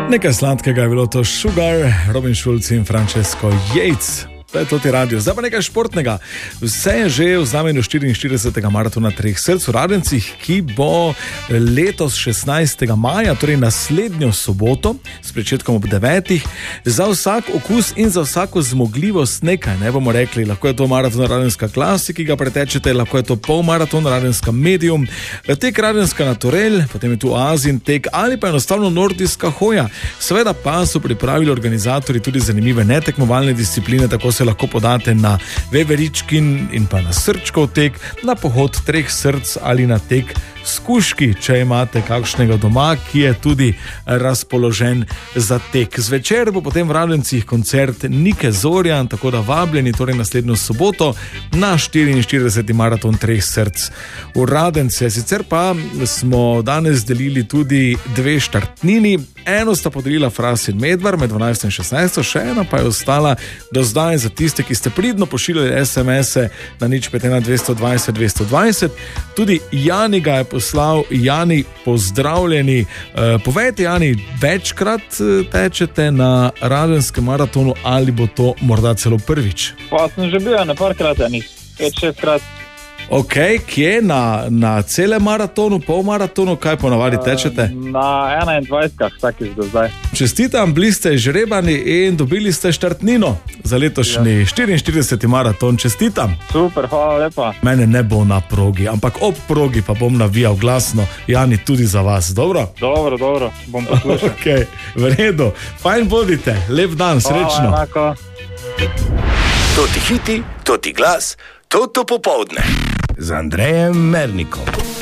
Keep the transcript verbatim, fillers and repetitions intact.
Nekaj sladkega je bilo to Sugar, Robin Schulz in Francesco Yates. To je Tloti radio. Zdaj pa nekaj športnega. Vse je že v znamenju štiriinštiridesetega maratona treh src v Radencih, ki bo letos šestnajstega maja, torej naslednjo soboto, s pričetkom ob devetih. Za vsak okus in za vsako zmogljivost nekaj, ne bomo rekli. Lahko je to maraton Radenska Klasik, ki ga pretečete, lahko je to polmaraton Radenska Medium, tek Radenska Naturel, potem je tu Azin tek ali pa enostavno nordijska hoja. Seveda pa so pripravili organizatorji tudi zanimive netekmovalne discipline, tako se lahko podate na Veveričkin in pa na Srčkov tek, na pohod treh src ali na tek Skuški, če imate kakšnega doma, ki je tudi razpoložen za tek. Zvečer bo potem v Radencih koncert Nike Zorjan, tako da vabljeni torej naslednjo soboto na štiriinštirideseti maraton treh src v Radence. Sicer pa smo danes delili tudi dve štartnini. Eno sta podelila Fras in Medvar med dvanajsto in šestnajsto, še ena pa je ostala do zdaj za tiste, ki ste pridno pošiljali es em ese na nič pet ena dvesto dvajset dvesto dvajset. Tudi Jani ga je poslal. Jani, pozdravljeni. E, povejte, Jani, večkrat tečete na Radenskem maratonu ali bo to morda celo prvič? Pa sem že bil na parkrat, enih pet šestkrat. Ok, kje? Na, na celem maratonu, polmaratonu, kaj ponavadi tečete? Na enaindvajsetkah, vsakič do zdaj. Čestitam, bili ste žrebani in dobili ste štartnino za letošnji ja. štiriinštirideseti maraton. Čestitam. Super, hvala lepa. Mene ne bo na progi, ampak ob progi pa bom navijal glasno. Jani, tudi za vas, dobro? Dobro, dobro, bom poslušal. Ok, v redu. Fajn bodite, lep dan, srečno. Hvala, enako. To ti hiti, to ti glas, to to popovdne. Z Andrejem Mernikom.